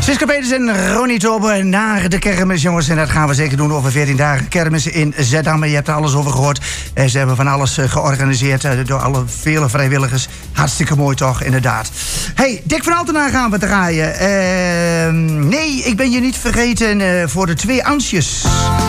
Siska Peters en Ronnie Tobe naar de kermis, jongens. En dat gaan we zeker doen over 14 dagen kermis in Zeddam. Je hebt er alles over gehoord. Ze hebben van alles georganiseerd door alle vele vrijwilligers. Hartstikke mooi toch, inderdaad. Hey, Dick van Altena gaan we draaien. Nee, ik ben je niet vergeten voor de 2 Ansjes.